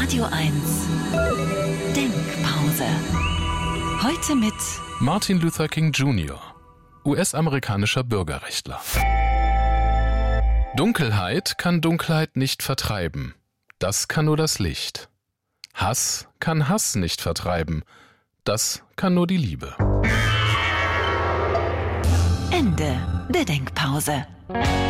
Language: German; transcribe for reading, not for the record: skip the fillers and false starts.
Radio 1 Denkpause. Heute mit Martin Luther King Jr., US-amerikanischer Bürgerrechtler. Dunkelheit kann Dunkelheit nicht vertreiben. Das kann nur das Licht. Hass kann Hass nicht vertreiben. Das kann nur die Liebe. Ende der Denkpause.